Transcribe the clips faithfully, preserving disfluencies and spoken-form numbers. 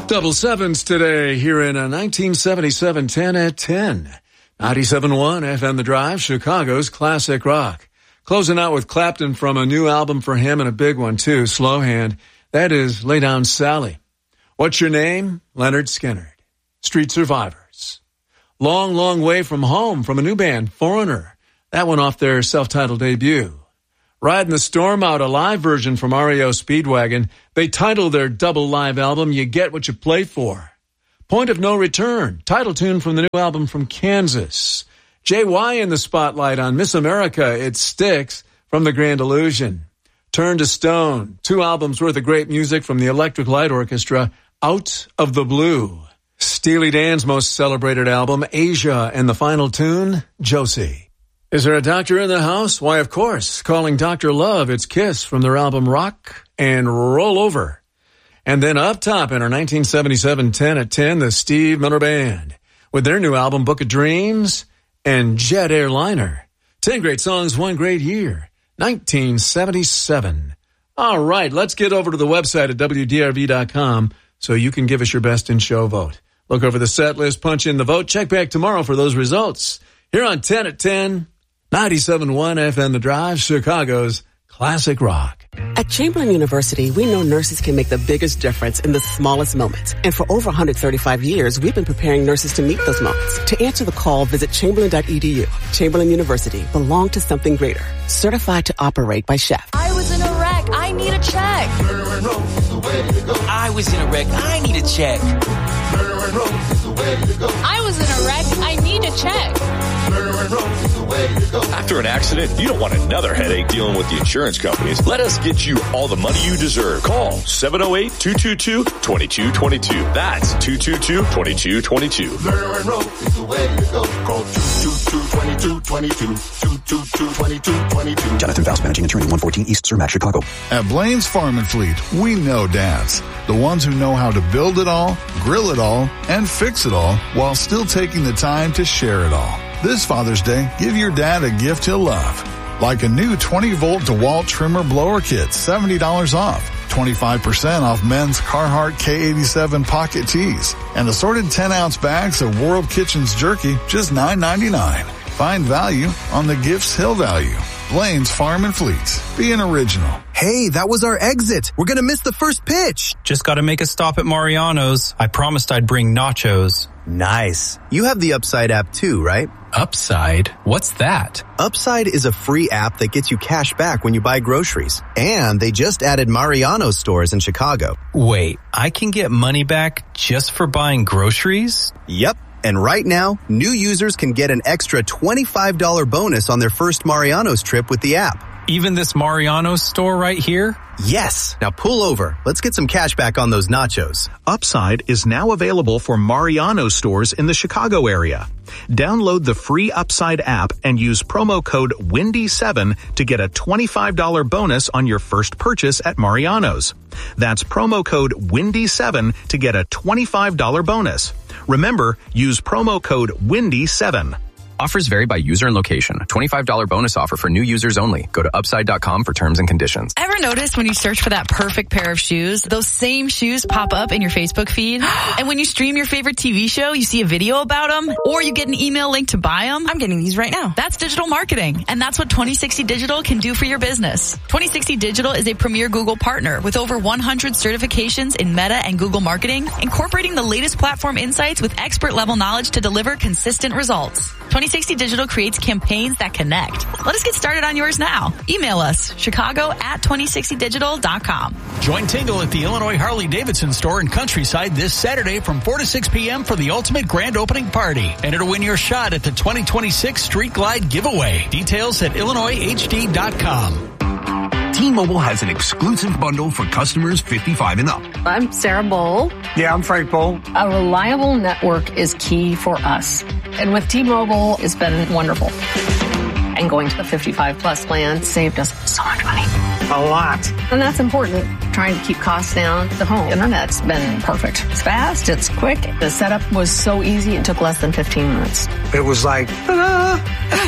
Double sevens today here in a nineteen seventy-seven ten at ten. ninety-seven point one F M The Drive, Chicago's classic rock. Closing out with Clapton from a new album for him and a big one too, Slow Hand. That is Lay Down Sally. What's your name? Leonard Skinner. Street Survivors. Long, Long Way From Home from a new band, Foreigner. That one off their self-titled debut. Riding the Storm Out, a live version from R E O Speedwagon. They titled their double live album, You Get What You Play For. Point of No Return, title tune from the new album from Kansas. J Y in the spotlight on Miss America, It Sticks from The Grand Illusion. Turn to Stone, two albums worth of great music from the Electric Light Orchestra, Out of the Blue. Steely Dan's most celebrated album, Asia, and the final tune, Josie. Is there a doctor in the house? Why, of course. Calling Doctor Love, it's Kiss from their album Rock and Roll Over. And then up top in our nineteen seventy-seven ten at ten, the Steve Miller Band with their new album Book of Dreams and Jet Airliner. Ten great songs, one great year. nineteen seventy-seven. All right, let's get over to the website at W D R V dot com so you can give us your best in show vote. Look over the set list, punch in the vote, check back tomorrow for those results. Here on ten at ten, ninety-seven point one F M The Drive, Chicago's classic rock. At Chamberlain University, we know nurses can make the biggest difference in the smallest moments. And for over one hundred thirty-five years, we've been preparing nurses to meet those moments. To answer the call, visit chamberlain dot e d u. Chamberlain University, belong to something greater. Certified to operate by Chef. I was in a wreck. I need a check. I was in a wreck. I need a check. I was in a wreck. I need a check. After an accident, you don't want another headache dealing with the insurance companies. Let us get you all the money you deserve. Call seven oh eight, two two two, two two two two. That's two two two, two two two two. Merriman Road is the way to go. Call two two two, two two two two. two two two, two two two two. Jonathan Faust, managing attorney, one fourteen East Cermak, Chicago. At Blaine's Farm and Fleet, we know dads. The ones who know how to build it all, grill it all, and fix it all while still taking the time to share it all. This Father's Day, give your dad a gift he'll love. Like a new twenty volt DeWalt trimmer blower kit, seventy dollars off. twenty-five percent off men's Carhartt K eighty-seven pocket tees. And assorted ten ounce bags of World Kitchens jerky, just nine ninety-nine. Find value on the gifts he'll value. Blaine's Farm and Fleet. Be an original. Hey, that was our exit. We're going to miss the first pitch. Just got to make a stop at Mariano's. I promised I'd bring nachos. Nice. You have the Upside app too, right? Upside? What's that? Upside is a free app that gets you cash back when you buy groceries. And they just added Mariano's stores in Chicago. Wait, I can get money back just for buying groceries? Yep. And right now, new users can get an extra twenty-five dollars bonus on their first Mariano's trip with the app. Even this Mariano's store right here? Yes. Now pull over. Let's get some cash back on those nachos. Upside is now available for Mariano's stores in the Chicago area. Download the free Upside app and use promo code Windy seven to get a twenty-five dollars bonus on your first purchase at Mariano's. That's promo code Windy seven to get a twenty-five dollars bonus. Remember, use promo code Windy seven. Offers vary by user and location. twenty-five dollars bonus offer for new users only. Go to upside dot com for terms and conditions. Ever notice when you search for that perfect pair of shoes, those same shoes pop up in your Facebook feed? And when you stream your favorite T V show, you see a video about them? Or you get an email link to buy them? I'm getting these right now. That's digital marketing. And that's what twenty sixty Digital can do for your business. twenty sixty Digital is a premier Google partner with over one hundred certifications in Meta and Google marketing, incorporating the latest platform insights with expert level knowledge to deliver consistent results. twenty sixty Digital creates campaigns that connect. Let us get started on yours now. Email us, chicago at twenty sixty digital dot com. Join Tingle at the Illinois Harley-Davidson store in Countryside this Saturday from four to six p.m. for the ultimate grand opening party. Enter to win your shot at the twenty twenty-six Street Glide giveaway. Details at illinois h d dot com. T-Mobile has an exclusive bundle for customers fifty-five and up. I'm Sarah Bowl. Yeah, I'm Frank Bowl. A reliable network is key for us. And with T-Mobile, it's been wonderful. And going to the fifty-five plus plan saved us so much money. A lot. And that's important. Trying to keep costs down. The home internet's been perfect. It's fast. It's quick. The setup was so easy. It took less than fifteen minutes. It was like, ta-da!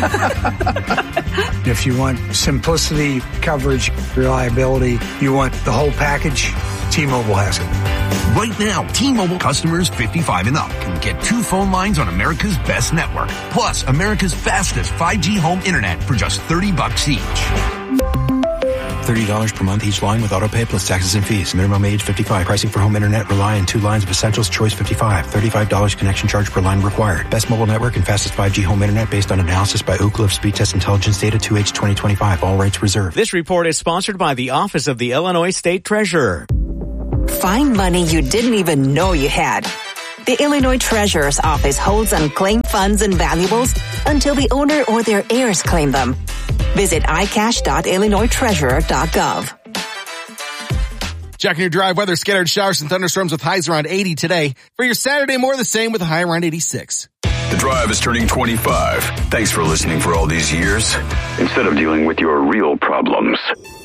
If you want simplicity, coverage, reliability, you want the whole package, T-Mobile has it. Right now, T-Mobile customers fifty-five and up can get two phone lines on America's best network, plus America's fastest five G home internet for just thirty bucks each. thirty dollars per month each line with auto pay plus taxes and fees. Minimum age fifty-five. Pricing for home internet rely on two lines of Essentials Choice fifty-five. thirty-five dollars connection charge per line required. Best mobile network and fastest five G home internet based on analysis by Ookla of Speed Test Intelligence data two H twenty twenty-five. All rights reserved. This report is sponsored by the Office of the Illinois State Treasurer. Find money you didn't even know you had. The Illinois Treasurer's Office holds unclaimed funds and valuables until the owner or their heirs claim them. Visit i cash dot illinois treasurer dot gov. Checking your drive weather, scattered showers and thunderstorms with highs around eighty today. For your Saturday, more of the same with a high around eighty-six. The Drive is turning twenty-five. Thanks for listening for all these years. Instead of dealing with your real problems,